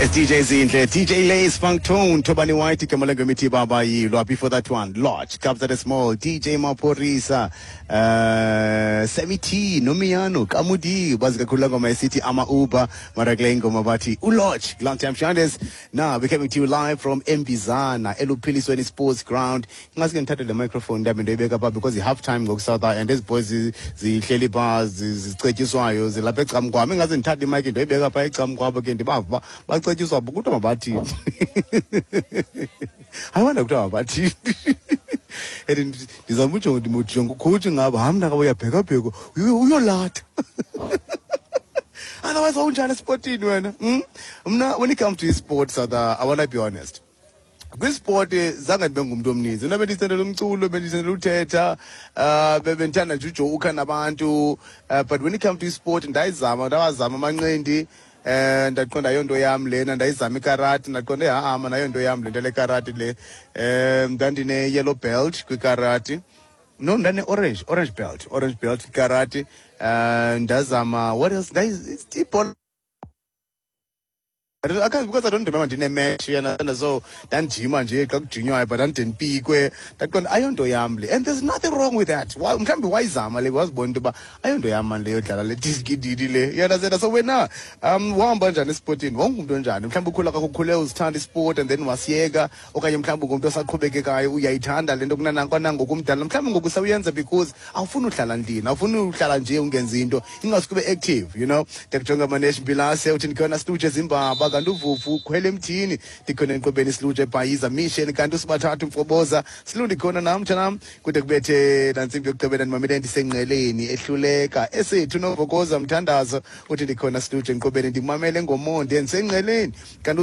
It's DJ Zinhle, DJ Lace, Funk Tone, Tobani White, Kamalengo Miti Baba Yilo. Before that one, Lodge, Cubs at a Small, DJ Maporisa, Semi T, Nomiano, Kamudi, Bazga Kulago, My City, Ama Uba, Maraglengo Mabati, Ulodge, long time Shandes. Now we're coming to you live from Mbizana, Elupilis when sports ground. I'm going to touch the microphone, because the halftime goes out there, and this boys, the Kelly bars, the Stretchiswayo, the Lapexam, Guaming hasn't touched the mic in the Bega Pike, again, the Baba. I wonder about you. Ndizamutsho ndimujongo coach ngaba hamna ka uyapheka pheko uyolatha. Otherwise awunjani sportini wena? Mna when it comes to sports I want to be honest. Kwisport zange ndibe ngumuntu omninzi nabe ndisendela umculo bendisendela uthetha bebendithanda nje ujoka nabantu but when it comes to sport ndawazama amanqindi ndaqonda yonto yam lena ndayizama ikarate ndaqonda ehama nayo nto yam lento le karate le ndandine yellow belt kwikarate no ndane orange belt karate ndazama what else ibhola because I don't remember ndine match yana so ndandijima nje xa kujinywayo but ndandinipikwe ndaqonda ayonto yam le and there's nothing wrong with that mhlawumbi wayizama le wazibona into yoba ayonto yam mani le yodlala le diskididi le yandazela so wena wahamba njani esportini wawungumntu onjani mhlawumbi ukhula kakukhule uzithanda isport and then wasiyeka okanye mhlawumbi ngumntu osaqhubekekayo uyayithanda le nto kunangokumdala mhlawumbi ngoku sawuyenza because awufuni uhlala ndlini awufuni uhlala nje ungenzi into ingasuke ube active you know ndikujonga manesh mbilase uthi ndikhona Slutshe Zimbabwe kanti uvuvu khwele emthini ndikhona enqobeni Slutshe ebhayiza mission kanti usibathathu mfoboza silundi khona namtshanam kude kubethe nantsimbi yokugqibela ndimamele ndisenqeleni ehluleka esethu novokoza mthandazo uthi ndikhona Slutshe enqobeni ndimamele ngomonde ndisenqeleni kanti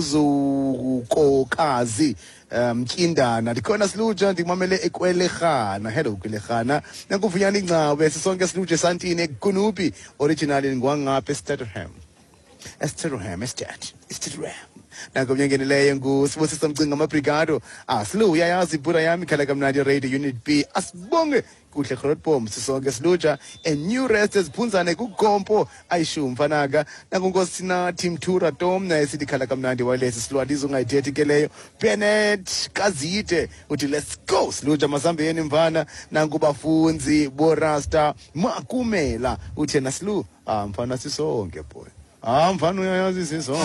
uzukokazi mkindana ndikhona Slutshe ndimamele ekwelekhana hello kwelekhana nakuvunyana ingcawe sisonke Slutshe santini ekunupi originally ngwangapha Estherham. Nanko mnyangenileyo nguSibusisa Mcinga amabrigado Slu uyayazi ibhura yami khala kamnandi radio unit B asibonge kuhle Grootboom sisonke Slutshe a new rest esiphunzane kuGompo ayishu mfanaka nanko nkosina team tour Tom naye sithi khala kamnandi walesi silwadizo ungayithethi ke leyo Bennett Kazite uthi let's go Slutshe masambeni mfana nanko bafunzi borasta makumela uthi na Slu mfana sisonke boy mfana uyayazi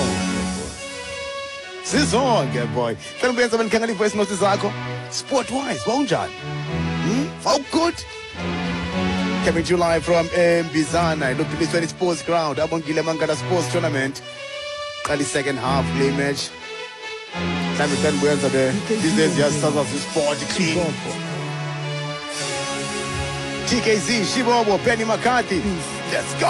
sizonke boy hlala kuyenza benikhangela ivoice notes zakho sport wise wawunjani how good coming to you live from Mbizana Elupilis sports ground abongile Mangala sports tournament qala second half play match mhlawumbe xa ndibuyenza these days yasasaza sport clean TKZ Shibobo Penny McCarthy let's go.